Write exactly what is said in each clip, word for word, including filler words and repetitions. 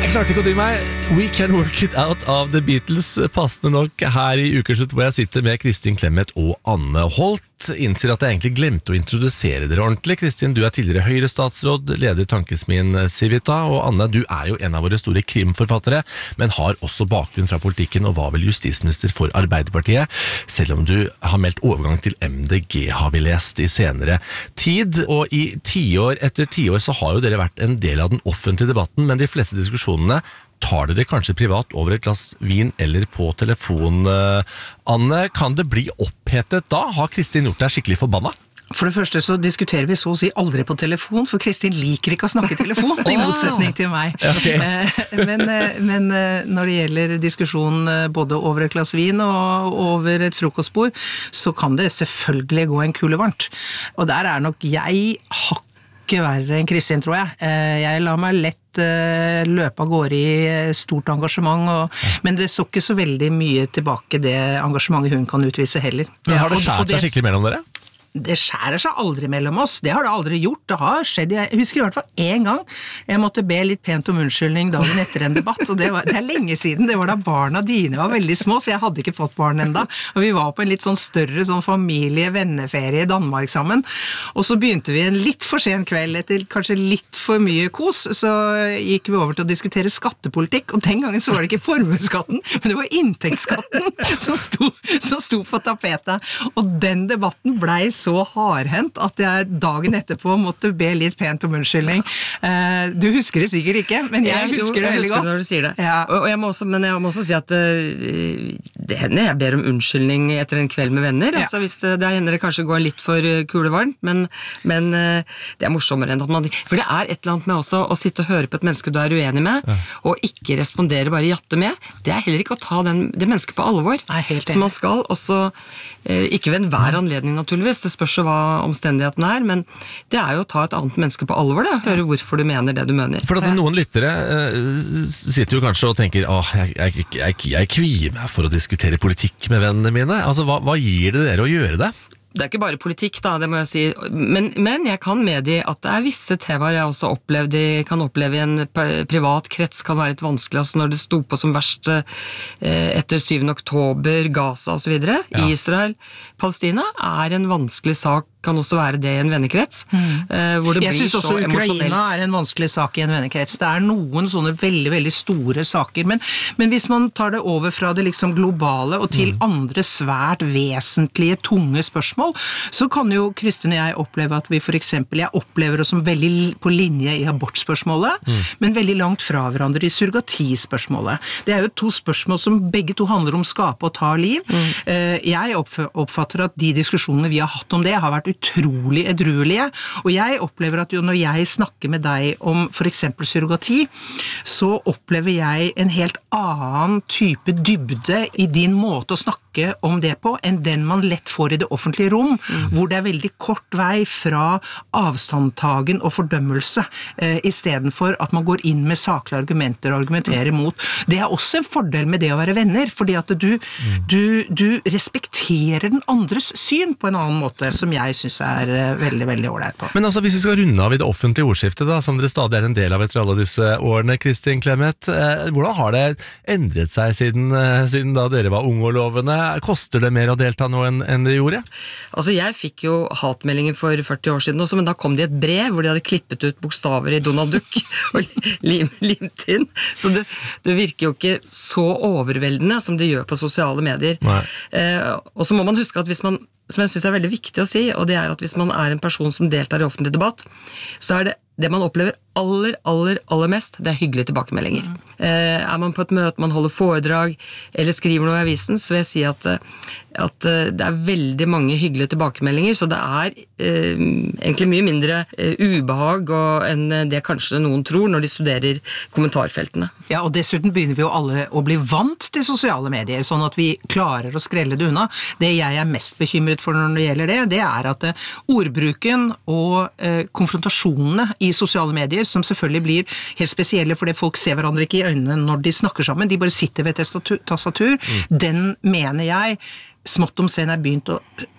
Jeg klarte ikke å dy meg. We Can Work It Out av The Beatles, passende nok her i Ukeslutt, hvor jeg sitter med Kristin Clemet og Anne Holt. Innser at jeg egentlig glemte å introdusere dere ordentlig. Kristin, du er tidligere Høyre-statsråd, leder Tankesmien Civita, og Anne, du er jo en av våre store krimforfattere, men har også bakgrunn fra politikken og var vel justisminister for Arbeiderpartiet, selv om du har meldt overgang til M D G, har vi lest i senere tid. Og i tiår etter tiår så har jo dere vært en del av den offentlige debatten, men de fleste diskusjonene tar dere kanskje privat over et glass vin eller på telefon. Anne, kan det bli opphetet da? Har Kristin gjort deg skikkelig forbanna? For det første så diskuterer vi så å si aldri på telefon, for Kristin liker ikke å snakke i telefon, i motsetning til meg. Okay. Men, men når det gjelder diskusjon både over et glass vin og over et frokostbord, så kan det selvfølgelig gå en kule varmt. Og der er nok jeg hakk ikke verre enn Kristin, tror jeg. Jeg lar meg lett løpe av gårde i stort engasjement, og, men det står ikke så veldig mye tilbake det engasjementet hun kan utvise heller. Men har det skjært seg skikkelig mellom dere? Det skjærer seg aldri mellom oss, det har det aldri gjort, det har skjedd, jeg husker i hvert fall en gang, jeg måtte be litt pent om unnskyldning dagen etter en debatt, og det, var, det er lenge siden, det var da barna dine var veldig små, så jeg hadde ikke fått barn enda, og vi var på en litt sånn større sånn familie-venneferie i Danmark sammen, og så begynte vi en litt for sen kveld, etter kanskje litt for mye kos, så gikk vi over til å diskutere skattepolitikk, og den gangen så var det ikke formueskatten, men det var inntektsskatten som sto, som sto på tapetet, og den debatten blei så hardhendt at jeg dagen etterpå måtte be litt pent om unnskyldning. Uh, du husker det sikkert ikke, men jeg, jeg husker jo, det veldig godt. Jeg husker det når du sier det. Ja. Og, og jeg må også, men jeg må også si at uh, det hender jeg ber om unnskyldning etter en kveld med venner. Ja. Altså hvis det, det hender det kanskje går litt for kulevarmt, men, men uh, det er morsommere enn at man... For det er et eller annet med også å sitte og høre på et menneske du er uenig med, ja. Og ikke respondere, bare jatte med. Det er heller ikke å ta den, det mennesket på alvor. Nei, så man skal også, uh, ikke ved enhver anledning naturligvis, det spørs hva omstendigheten er, men det er jo å ta et annet menneske på alvor, det, høre hvorfor du mener det du mener. For at noen lyttere uh, sitter jo kanskje og tenker, åh, jeg, jeg, jeg, jeg kvier meg for å diskutere politikk med vennene mine. Altså, hva, hva gir det dere å gjøre det? Det er ikke bare politikk da, det må jeg si, men, men jeg kan medgi at det er visse temaer jeg også opplevd, de kan oppleve i en privat krets, kan være litt vanskelig, altså når det sto på som verst eh, etter syvende oktober, Gaza og så videre, ja. Israel, Palestina er en vanskelig sak, kan også være det i en vennekrets, mm. eh, hvor det jeg blir så emosjonelt. Jeg synes også Ukraina er en vanskelig sak i en vennekrets. Det er noen sånne veldig, veldig store saker, men, men hvis man tar det over fra det liksom globale og til mm. andre svært vesentlige, tunge spørsmål, så kan jo Kristin og jeg oppleve at vi for eksempel, jeg opplever oss som veldig på linje i abortspørsmålet, mm. men veldig langt fra hverandre i surrogatispørsmålet. Det er jo to spørsmål som begge to handler om skape og ta liv. Mm. Eh, jeg oppfatter at de diskusjonene vi har hatt om det har vært utrolig edruelige, og jeg opplever at jo når jeg snakker med deg om for eksempel surrogati, så opplever jeg en helt annen type dybde i din måte å snakke om det på, enn den man lett får i det offentlige rom, mm. hvor det er veldig kort vei fra avstandtagen og fordømmelse, eh, i stedet for at man går inn med saklige argumenter og argumenterer mot. Det er også en fordel med det å være venner, fordi at du, mm. du, du respekterer den andres syn på en annen måte, som jeg synes er veldig, veldig ålreit på. Men altså, hvis vi skal runde av i det offentlige ordskiftet da, som dere stadig er en del av etter alle disse årene, Kristin Clemet, eh, hvordan har det endret seg siden, eh, siden da dere var unge og lovende? Koster det mer å delta nå enn, enn det gjorde? Altså, jeg fikk jo hatmeldinger for førti år siden også, men da kom det et brev hvor de hadde klippet ut bokstaver i Donald Duck og lim, limt inn, så det, det virker jo ikke så overveldende som det gjør på sosiale medier. Eh, og så må man huske at hvis man som jeg synes er veldig viktig å si, og det er at hvis man er en person som deltar i offentlig debatt, så er det det man opplever aller, aller, aller mest, det er hyggelige tilbakemeldinger. Mm. Eh, er man på et møte, man holder foredrag, eller skriver noe i avisen, så vil jeg si at, at det er veldig mange hyggelige tilbakemeldinger, så det er eh, egentlig mye mindre eh, ubehag og enn det kanskje noen tror når de studerer kommentarfeltene. Ja, og dessuten begynner vi jo alle å bli vant til sosiale medier, sånn at vi klarer å skrelle det unna. Det jeg er mest bekymret for når det gjelder det, det er at eh, ordbruken og eh, konfrontasjonene i sosiale medier, som selvfølgelig blir helt spesielle fordi folk ser hverandre ikke i øynene når de snakker sammen, de bare sitter ved et tastatur, mm. den mener jeg smått om sen er begynt å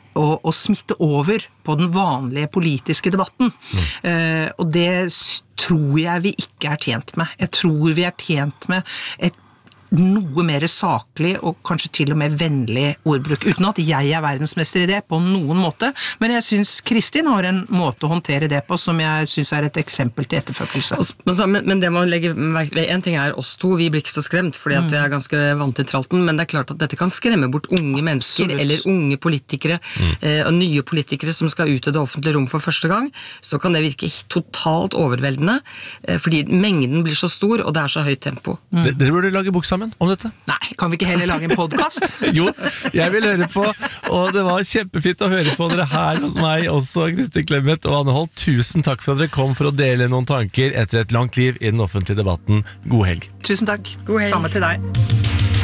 å, å smitte over på den vanlige politiske debatten. Mm. Eh, og det tror jeg vi ikke er tjent med. Jeg tror vi er tjent med et noe mer saklig og kanskje til og med vennlig ordbruk, uten at jeg er verdensmester i det på noen måte, men jeg synes Kristin har en måte å håndtere det på som jeg synes er et eksempel til etterfølgelse. Men, men det må legge ved, en ting er oss to, vi blir ikke så skremt, fordi at vi er ganske vant til tralten, men det er klart at dette kan skremme bort unge mennesker, Absolutt. Eller unge politikere, mm. eh, og nye politikere som skal ut i det offentlige rom for første gang, så kan det virke totalt overveldende, eh, fordi mengden blir så stor, og det er så høyt tempo. Mm. Dere burde lage bok sammen om dette? Nei, kan vi ikke heller lage en podcast? Jo, jeg vil høre på, og det var kjempefint å høre på dere her hos meg også, Kristin Clemet og Anne Holt. Tusen takk for at dere kom for å dele noen tanker etter et langt liv i den offentlige debatten. God helg. Tusen takk. God helg. Samme til deg.